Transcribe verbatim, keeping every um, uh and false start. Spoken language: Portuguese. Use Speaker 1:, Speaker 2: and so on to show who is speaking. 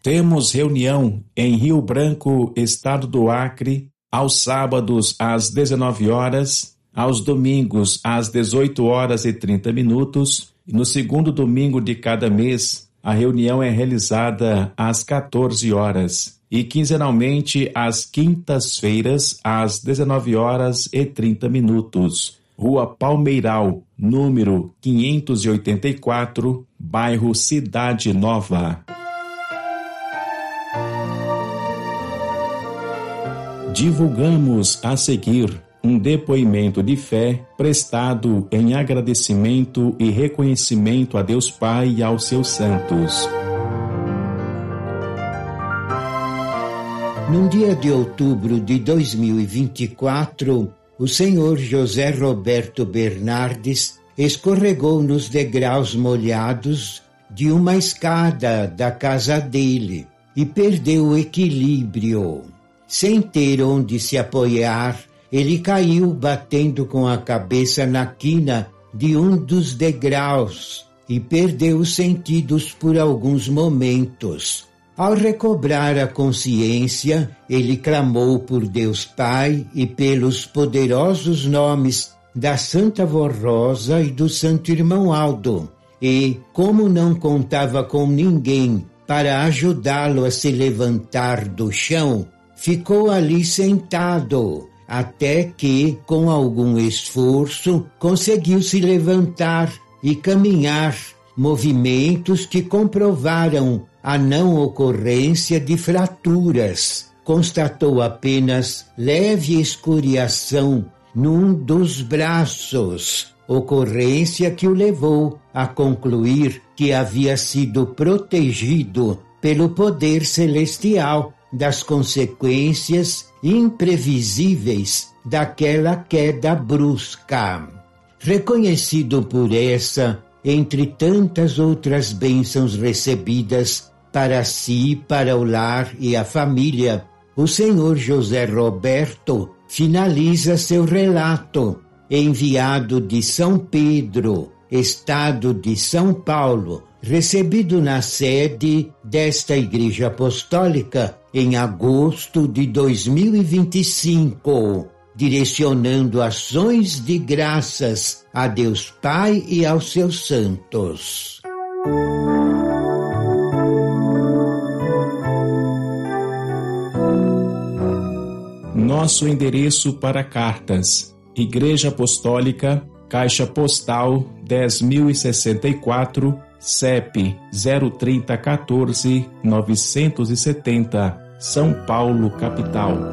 Speaker 1: Temos reunião em Rio Branco, estado do Acre, aos sábados às dezenove horas, aos domingos às dezoito horas e trinta minutos, e no segundo domingo de cada mês, a reunião é realizada às quatorze horas, e quinzenalmente às quintas-feiras, às dezenove horas e trinta minutos. Rua Palmeiral, número quinhentos e oitenta e quatro, bairro Cidade Nova. Divulgamos a seguir um depoimento de fé prestado em agradecimento e reconhecimento a Deus Pai e aos seus santos.
Speaker 2: Num dia de outubro de dois mil e vinte e quatro, o senhor José Roberto Bernardes escorregou nos degraus molhados de uma escada da casa dele e perdeu o equilíbrio. Sem ter onde se apoiar, ele caiu batendo com a cabeça na quina de um dos degraus e perdeu os sentidos por alguns momentos. Ao recobrar a consciência, ele clamou por Deus Pai e pelos poderosos nomes da Santa Vó Rosa e do Santo Irmão Aldo. E, como não contava com ninguém para ajudá-lo a se levantar do chão, ficou ali sentado, até que, com algum esforço, conseguiu se levantar e caminhar, movimentos que comprovaram a não ocorrência de fraturas. Constatou apenas leve escoriação num dos braços, ocorrência que o levou a concluir que havia sido protegido pelo poder celestial das consequências imprevisíveis daquela queda brusca. Reconhecido por essa, entre tantas outras bênçãos recebidas para si, para o lar e a família, o senhor José Roberto finaliza seu relato, enviado de São Pedro, estado de São Paulo, recebido na sede desta Igreja Apostólica em agosto de dois mil e vinte e cinco, direcionando ações de graças a Deus Pai e aos seus santos.
Speaker 1: Nosso endereço para cartas: Igreja Apostólica, Caixa Postal dez mil e sessenta e quatro, C E P zero trinta quatorze novecentos e setenta, São Paulo, capital.